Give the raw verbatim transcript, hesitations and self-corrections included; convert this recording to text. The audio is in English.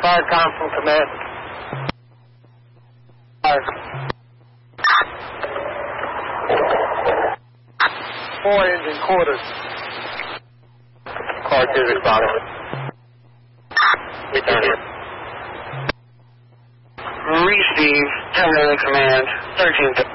Fire com from command. Fire. Four engine quarters. Car two responding. Return here. Receive, terminating command, thirteen.